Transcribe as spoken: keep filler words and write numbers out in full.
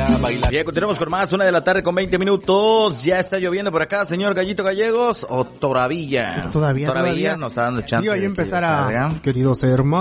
a bailar. Bien, continuamos con más, una de la tarde con veinte minutos. Ya está lloviendo por acá, señor Gallito Gallegos, o todavía. Todavía, todavía. todavía. Nos está dando chance. Iba a de que empezar salga. a, queridos hermanos.